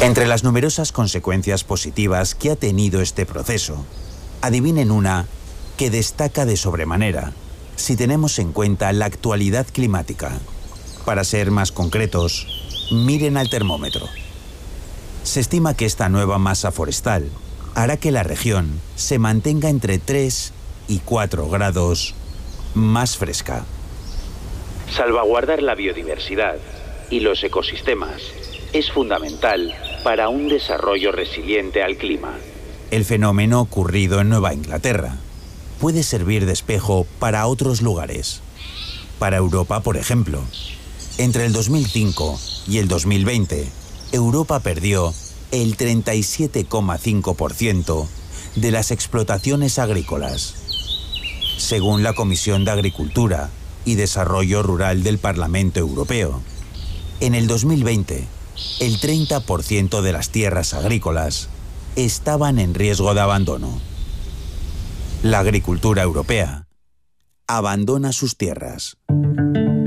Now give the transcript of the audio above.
Entre las numerosas consecuencias positivas que ha tenido este proceso, adivinen una que destaca de sobremanera si tenemos en cuenta la actualidad climática. Para ser más concretos, miren al termómetro. Se estima que esta nueva masa forestal hará que la región se mantenga entre 3 y 4 grados más fresca. Salvaguardar la biodiversidad y los ecosistemas es fundamental para un desarrollo resiliente al clima. El fenómeno ocurrido en Nueva Inglaterra puede servir de espejo para otros lugares. Para Europa, por ejemplo, entre el 2005 y el 2020, Europa perdió el 37,5% de las explotaciones agrícolas. Según la Comisión de Agricultura y Desarrollo Rural del Parlamento Europeo, en el 2020, el 30% de las tierras agrícolas estaban en riesgo de abandono. La agricultura europea abandona sus tierras.